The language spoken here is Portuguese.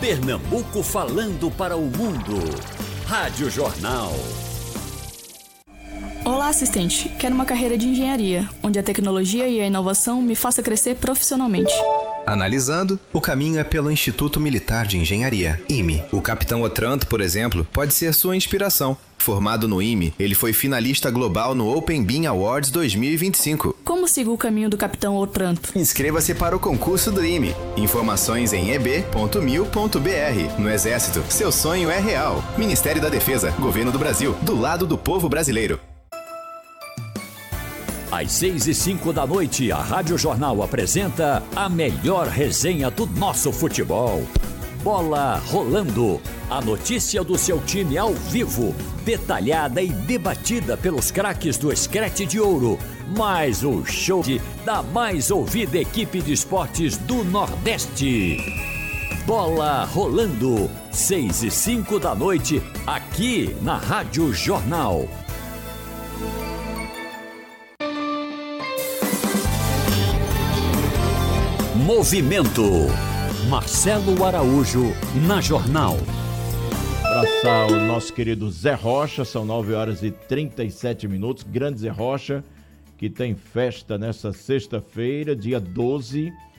Pernambuco falando para o mundo. Rádio Jornal. Olá, assistente. Quero uma carreira de engenharia, onde a tecnologia e a inovação me faça crescer profissionalmente. Analisando, o caminho é pelo Instituto Militar de Engenharia, IME. O Capitão Otranto, por exemplo, pode ser sua inspiração. Formado no IME, ele foi finalista global no Open Beam Awards 2025. Como sigo o caminho do Capitão Otranto? Inscreva-se para o concurso do IME. Informações em eb.mil.br. No Exército, seu sonho é real. Ministério da Defesa, Governo do Brasil, do lado do povo brasileiro. Às 6h05 da noite, a Rádio Jornal apresenta a melhor resenha do nosso futebol. Bola Rolando. A notícia do seu time ao vivo, detalhada e debatida pelos craques do Screte de Ouro. Mais o show da mais ouvida equipe de esportes do Nordeste. Bola Rolando. 6h05 da noite, aqui na Rádio Jornal. Movimento. Marcelo Araújo, na Jornal. Abraçar o nosso querido Zé Rocha, são 9h37. Grande Zé Rocha, que tem festa nessa sexta-feira, dia 12,